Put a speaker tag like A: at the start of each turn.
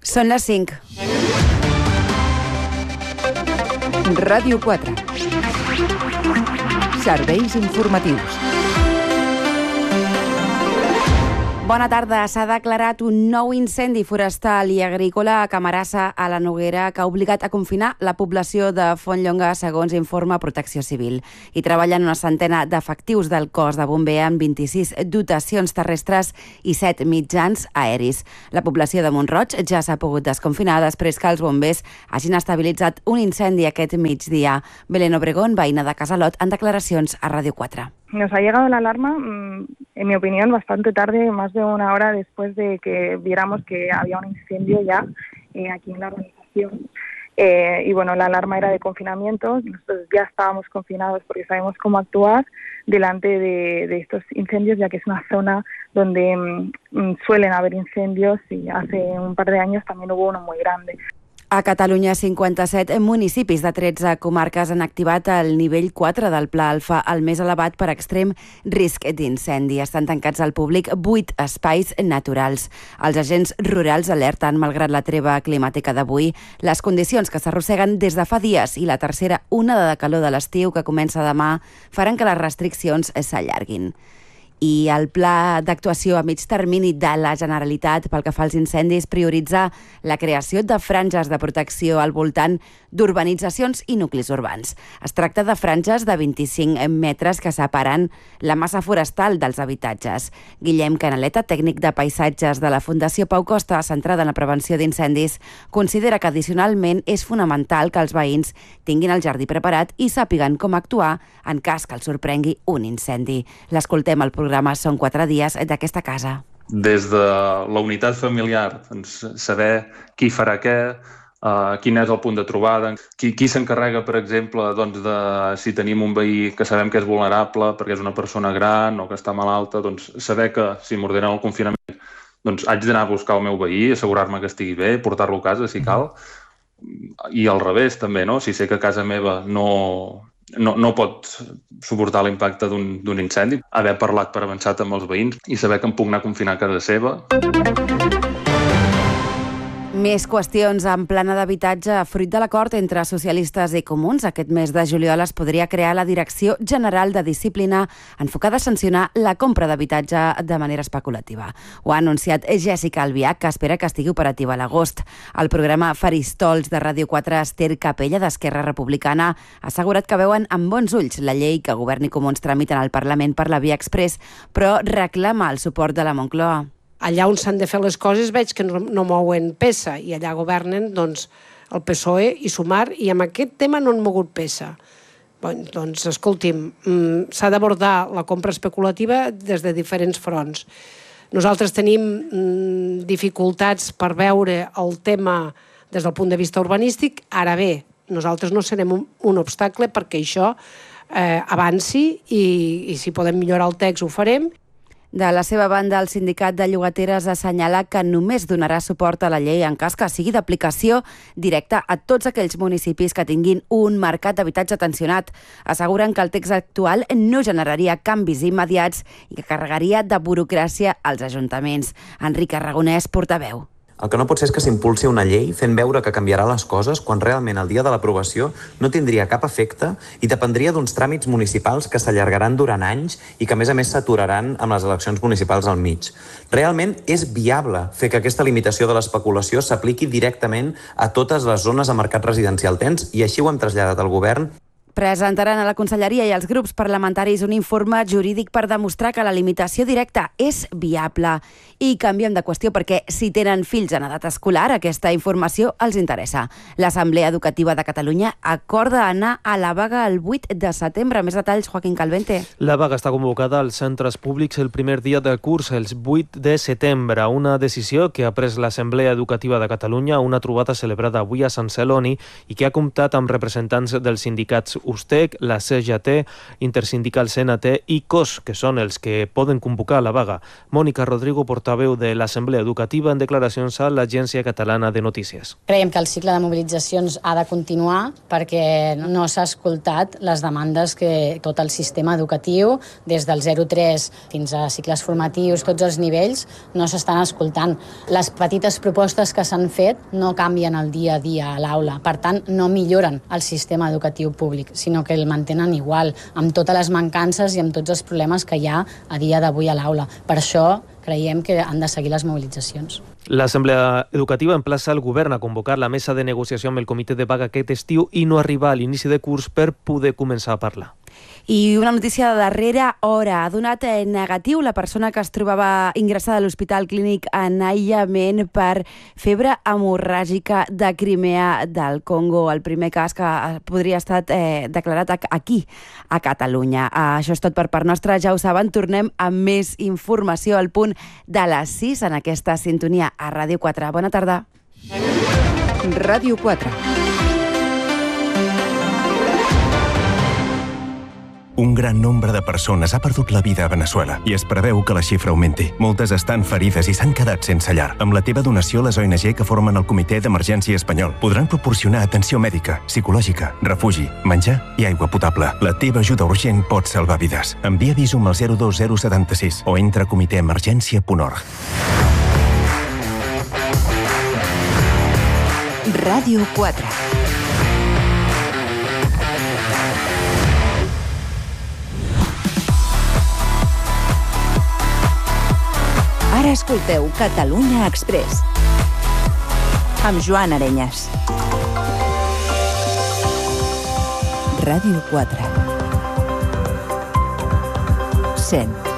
A: Són les 5.
B: Ràdio 4. Serveis informatius.
A: Bona tarda. S'ha declarat un nou incendi forestal i agrícola a Camarasa, a la Noguera, que ha obligat a confinar la població de Fontlonga, segons informa Protecció Civil. Hi treballen una centena d'efectius del cos de bomber amb 26 dotacions terrestres i 7 mitjans aeris. La població de Mont-roig ja s'ha pogut desconfinar després que els bombers hagin estabilitzat un incendi aquest migdia. Belén Obregón, veïna de Casalot, en declaracions a Ràdio 4.
C: Nos ha llegado la alarma, en mi opinión, bastante tarde, más de una hora después de que viéramos que había un incendio ya aquí en la organización. Y bueno, la alarma era de confinamiento. Nosotros ya estábamos confinados porque sabemos cómo actuar delante de estos incendios, ya que es una zona donde suelen haber incendios y hace un par de años también hubo uno muy grande.
A: A Catalunya, 57 municipis de 13 comarques han activat el nivell 4 del Pla Alfa, el més elevat per extrem risc d'incendi. Estan tancats al públic 8 espais naturals. Els agents rurals alerten, malgrat la treva climàtica d'avui, les condicions que s'arrosseguen des de fa dies i la tercera onada de calor de l'estiu que comença demà faran que les restriccions s'allarguin. I el pla d'actuació a mig termini de la Generalitat pel que fa als incendis prioritza la creació de franges de protecció al voltant d'urbanitzacions i nuclis urbans. Es tracta de franges de 25 metres que separen la massa forestal dels habitatges. Guillem Canaleta, tècnic de paisatges de la Fundació Pau Costa, centrada en la prevenció d'incendis, considera que addicionalment és fonamental que els veïns tinguin el jardí preparat i sàpiguen com actuar en cas que els sorprengui un incendi. L'escoltem al programa Són 4 dies d'aquesta casa.
D: Des de la unitat familiar, saber qui farà què, quin és el punt de trobada, qui s'encarrega, per exemple, de si tenim un veí que sabem que és vulnerable perquè és una persona gran o que està malalta, saber que si m'ordenen el confinament haig d'anar a buscar el meu veí, assegurar-me que estigui bé, portar-lo a casa si cal, i al revés també, no? Si sé que a casa meva no pot suportar l'impacte d'un incendi, haver parlat per avançat amb els veïns i saber que em puc anar a confinar a casa seva.
A: Més qüestions en plana d'habitatge. Fruit de l'acord entre socialistes i comuns, aquest mes de juliol es podria crear la Direcció General de Disciplina enfocada a sancionar la compra d'habitatge de manera especulativa. Ho ha anunciat Jèssica Albiach, que espera que estigui operativa a l'agost. El programa Faristols de Ràdio 4, Esther Capella, d'Esquerra Republicana, ha assegurat que veuen amb bons ulls la llei que Govern i Comuns tramiten al Parlament per la via exprés, però reclama el suport de la Moncloa.
E: Allà on s'han de fer les coses veig que no mouen peça i allà governen el PSOE i Sumar i amb aquest tema no han mogut peça. Escolti'm, s'ha d'abordar la compra especulativa des de diferents fronts. Nosaltres tenim dificultats per veure el tema des del punt de vista urbanístic. Ara bé, nosaltres no serem un obstacle perquè això avanci i si podem millorar el text ho farem.
A: De la seva banda, el sindicat de llogateres assenyala que només donarà suport a la llei en cas que sigui d'aplicació directa a tots aquells municipis que tinguin un mercat d'habitatge tensionat. Asseguren que el text actual no generaria canvis immediats i que carregaria de burocràcia als ajuntaments. Enric Aragonès, portaveu.
F: El que no pot ser és que s'impulsi una llei fent veure que canviarà les coses quan realment el dia de l'aprovació no tindria cap efecte i dependria d'uns tràmits municipals que s'allargaran durant anys i que a més s'aturaran amb les eleccions municipals al mig. Realment és viable fer que aquesta limitació de l'especulació s'apliqui directament a totes les zones de mercat residencial tens i així ho hem traslladat al govern.
A: Presentaran a la Conselleria i als grups parlamentaris un informe jurídic per demostrar que la limitació directa és viable. I canviem de qüestió perquè si tenen fills en edat escolar, aquesta informació els interessa. L'Assemblea Educativa de Catalunya acorda anar a la vaga el 8 de setembre. Més detalls, Joaquín Calvente.
G: La vaga està convocada als centres públics el primer dia de curs, el 8 de setembre. Una decisió que ha pres l'Assemblea Educativa de Catalunya a una trobada celebrada avui a Sant Celoni i que ha comptat amb representants dels sindicats USTEC, la CGT, Intersindical CNT i COS, que són els que poden convocar la vaga. Mònica Rodrigo, portaveu de l'Assemblea Educativa, en declaracions a l'Agència Catalana de Notícies.
H: Creiem que el cicle de mobilitzacions ha de continuar perquè no s'ha escoltat les demandes que tot el sistema educatiu, des del 0-3 fins a cicles formatius, tots els nivells, no s'estan escoltant. Les petites propostes que s'han fet no canvien el dia a dia a l'aula. Per tant, no milloren el sistema educatiu públic, sinó que el mantenen igual, amb totes les mancances i amb tots els problemes que hi ha a dia d'avui a l'aula. Per això creiem que han de seguir les mobilitzacions.
G: L'Assemblea Educativa emplaça el govern a convocar la mesa de negociació amb el comitè de vaga aquest estiu i no arribar a l'inici de curs per poder començar a parlar.
A: I una notícia de darrera hora. Ha donat negatiu la persona que es trobava ingressada a l'Hospital Clínic en aïllament per febre hemorràgica de Crimea del Congo. El primer cas que podria estar declarat aquí, a Catalunya. Això és tot per part nostra, ja ho saben. Tornem amb més informació al punt de les 6 en aquesta sintonia a Ràdio 4. Bona tarda.
B: Ràdio 4.
I: Un gran nombre de persones ha perdut la vida a Veneçuela i es preveu que la xifra augmenti. Moltes estan ferides i s'han quedat sense llar. Amb la teva donació, les ONG que formen el Comitè d'Emergència Espanyol podran proporcionar atenció mèdica, psicològica, refugi, menjar i aigua potable. La teva ajuda urgent pot salvar vides. Envia Visum al 02076 o entra a comitèemergència.org.
B: Ràdio 4. Ara escolteu Catalunya Express amb Joan Arenyes. Ràdio 4. Sent.